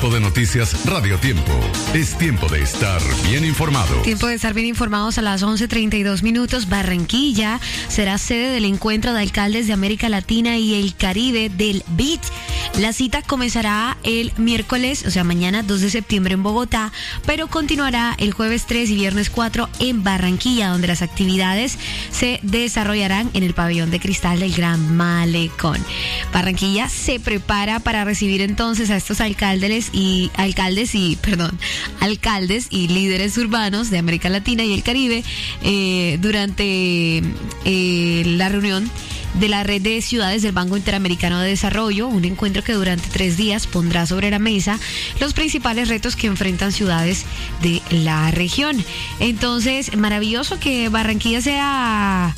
Tiempo de noticias Radio Tiempo. Es tiempo de estar bien informado. Tiempo de estar bien informados a las 11:32. Barranquilla será sede del encuentro de alcaldes de América Latina y el Caribe del BID. La cita comenzará el miércoles, o sea, mañana 2 de septiembre en Bogotá, pero continuará el jueves 3 y viernes 4 en Barranquilla, donde las actividades se desarrollarán en el pabellón de cristal del Gran Malecón. Barranquilla se prepara para recibir entonces a estos alcaldes y líderes urbanos de América Latina y el Caribe durante la reunión de la red de ciudades del Banco Interamericano de Desarrollo, un encuentro que durante 3 días pondrá sobre la mesa los principales retos que enfrentan ciudades de la región. Entonces, maravilloso que Barranquilla sea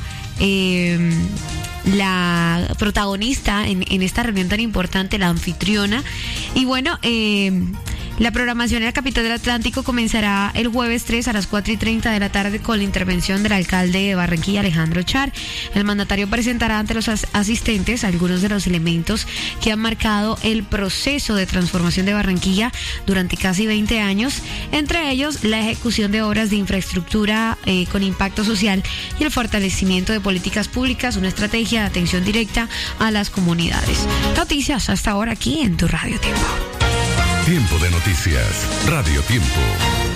la protagonista en esta reunión tan importante, la anfitriona. Y bueno, la programación en la capital del Atlántico comenzará el jueves 3 a las 4:30 de la tarde con la intervención del alcalde de Barranquilla, Alejandro Char. El mandatario presentará ante los asistentes algunos de los elementos que han marcado el proceso de transformación de Barranquilla durante casi 20 años, entre ellos la ejecución de obras de infraestructura con impacto social y el fortalecimiento de políticas públicas, una estrategia de atención directa a las comunidades. Noticias hasta ahora aquí en tu Radio Tiempo. Tiempo de noticias Radio Tiempo.